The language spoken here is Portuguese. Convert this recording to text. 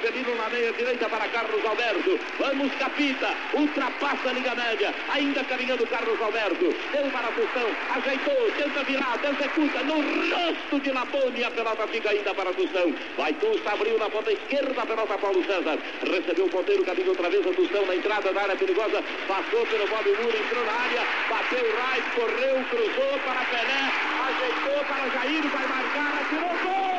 Rivelino na meia direita para Carlos Alberto. Vamos, Capita, ultrapassa a linha média, ainda caminhando Carlos Alberto. Deu para Tostão, ajeitou, tenta virar, executa no rosto de Lapone. A pelota fica ainda para Tostão. Vai Tusta, abriu na ponta esquerda, a pelota Paulo César. Recebeu o ponteiro, caminho outra vez a Tostão na entrada da área perigosa. Passou pelo Bob Moura, entrou na área, bateu o right, correu, cruzou para Pelé, ajeitou para Jair, vai marcar, atirou gol!